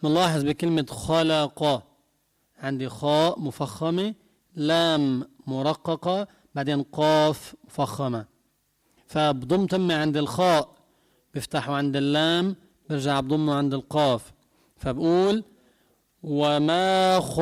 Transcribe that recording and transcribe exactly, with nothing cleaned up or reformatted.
نلاحظ بكلمة خلق عندي خاء مفخمة، لام مرققة، بعدين قاف مفخمة، فبضم تمي عند الخاء، بفتحه عند اللام، برجع بضمه عند القاف، فبقول وما